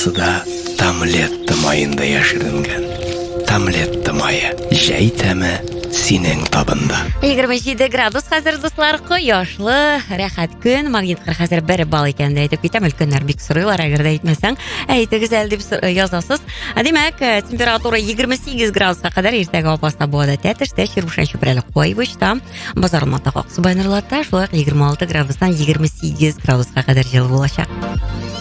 ортасыда тамлетті майында яшірінген. Тамлетті майы жай тәмі синең табында. 27 градус хәзер дуслар, кояшлы, рәхәт көн, магниткар хәзер 1 бал икән дә әйтеп китәм, өлкәннәр бик сорыйлар, әгәр дә әйтмәсәң, әйтегез әле дип язасыз. Димәк, температура 28 градуска кадәр иртәгә апасына бу да тәтештә, Чирушан Чүпрәле Койбышта, базар Матагак Субайнырларда шулай 26 градустан 28 градуска кадәр җылы булачак.